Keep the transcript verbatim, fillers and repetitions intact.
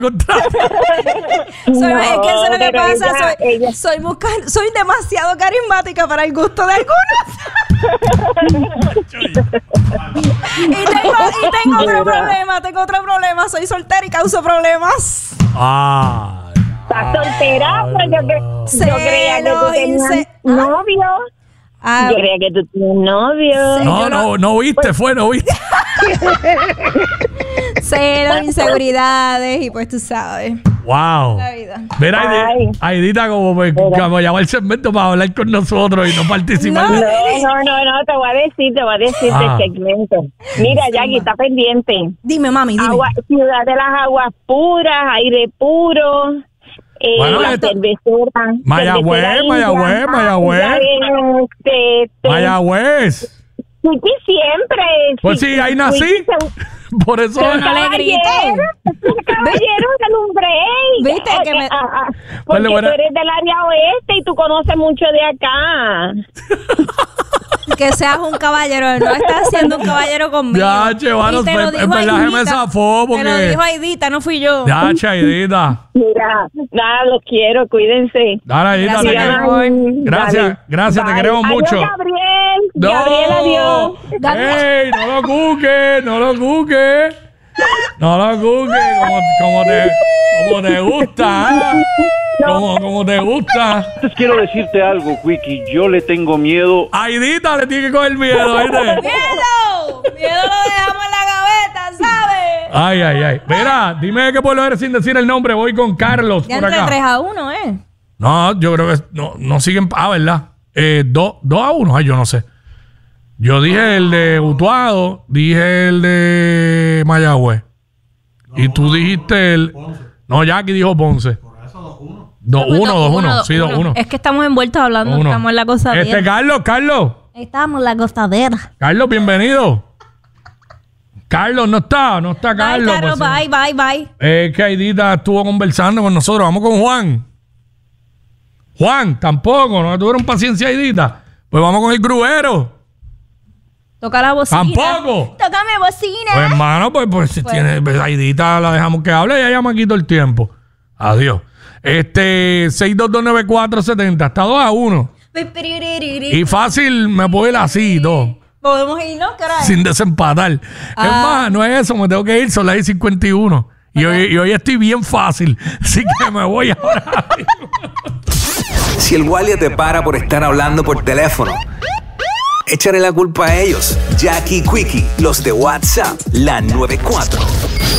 soy, No, es que eso es lo que pero pasa. ella- soy, ella- soy, busca- soy demasiado carismática para el gusto de algunos. y tengo, y tengo otro problema, tengo otro problema. Soy soltera y causo problemas. Ah. Estás soltera, pero yo, cre- Se yo creía que lo tú tenías hice. novio. Ah, Yo creía que tú tenías novio. Sí. No, yo no, no viste, fue, no viste. celos, inseguridades y pues tú sabes. Wow. La vida. Mira, Ay. Aidi- Aidita, como, me, como llama el segmento para hablar con nosotros y no participar. No. No, no, no, no, te voy a decir, te voy a decir Ah. de segmento. Mira, Jackie, está pendiente. Dime, mami, dime. Agua, ciudad de las aguas puras, aire puro. Eh, Bueno, la esto- cervecera. Mayagüez, cervecera Mayagüez, india, Mayagüez. ah, ya, Este, este, Mayagüez. Wiki siempre. Pues sí, ahí nací. Wiki se- Por eso. Pero no le grites. Caballero, caballero, dale un break. ¿Viste? Que me- Ah, ah, Dale, porque buena- tú eres del área oeste y tú conoces mucho de acá. Que seas un caballero. No estás siendo un caballero conmigo. Ya, che, mano, Y te fue- lo dijo en verdad se me Aidita. zafó Te lo porque- dijo Aidita, no fui yo. Ya, Chaidita. Mira, nada, los quiero, cuídense. Dale, Aidita. Gracias, te mi quiero. amor. Gracias, Dale. gracias, te Bye. queremos Adiós, mucho. Gabriel. No. Gabriel, adiós. ¡Ey! No lo cuques, no lo cuques. No lo cuques, como, como, te, como te gusta. ¿ah? Como, como te gusta. Entonces quiero decirte algo, Quickie. Yo le tengo miedo. Aidita le tiene que coger miedo, ¿viste? ¡Miedo! ¡Miedo lo dejamos en la gaveta, ¿sabes? Ay, ay, ay. Mira, dime de qué pueblo eres sin decir el nombre. Voy con Carlos Ya por entre acá. tres a uno, ¿eh? No, yo creo que no, no siguen. Ah, ¿verdad? Eh, dos a uno. Ay, yo no sé. Yo dije el de Utuado, dije el de Mayagüez. Y tú dijiste el. No, Jackie dijo Ponce. dos uno, dos uno. Sí, dos uno. Es que estamos envueltos hablando, Uno. estamos en la cosadera. Este, Carlos, Carlos. Estamos en la costadera. Carlos, bienvenido. Carlos, no está, no está Bye, Carlos. Carlos, pues, bye, bye, bye. Es que Aidita estuvo conversando con nosotros. Vamos con Juan. Juan, tampoco, no tuvieron paciencia, Aidita. Pues vamos con el gruero. Toca la bocina. Tampoco. Tócame bocina. Pues hermano, pues, pues, si tiene, pues, Aidita la dejamos que hable y ella me quito el tiempo. Adiós. Este, seis dos dos nueve cuatro siete cero. Está dos a uno. Y fácil me puedo ir así, dos. Podemos irnos, caray. Sin desempatar. Es Ah. más, no es eso, me tengo que ir, son las diez cincuenta y uno. Y hoy, y hoy estoy bien fácil. Así que me voy ahora. Si el guardia te para por estar hablando por teléfono, échale la culpa a ellos. Jackie y Quickie, los de WhatsApp, la noventa y cuatro.